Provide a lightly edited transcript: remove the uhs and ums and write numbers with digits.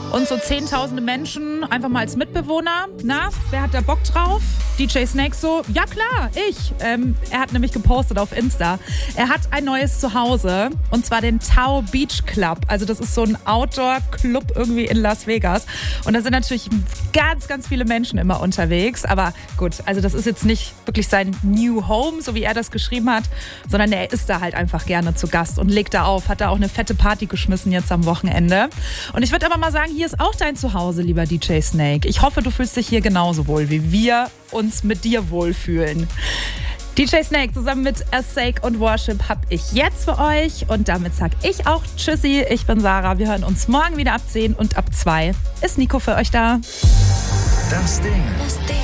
Und so zehntausende Menschen einfach mal als Mitbewohner. Na, wer hat da Bock drauf? DJ Snake so, ja klar, ich. Er hat nämlich gepostet auf Insta. Er hat ein neues Zuhause und zwar den Tao Beach Club. Also das ist so ein Outdoor-Club irgendwie in Las Vegas. Und da sind natürlich ganz, ganz viele Menschen immer unterwegs. Aber gut, also das ist jetzt nicht wirklich sein New Home, so wie er das geschrieben hat, sondern er ist da halt einfach gerne zu Gast und legt da auf. Hat da auch eine fette Party geschmissen jetzt am Wochenende. Und ich würde aber mal sagen, hier ist auch dein Zuhause, lieber DJ Snake. Ich hoffe, du fühlst dich hier genauso wohl, wie wir uns mit dir wohlfühlen. DJ Snake zusammen mit A Sake und Worship hab ich jetzt für euch. Und damit sag ich auch Tschüssi. Ich bin Sarah. Wir hören uns morgen wieder ab 10 und ab 2 ist Nico für euch da. Das Ding.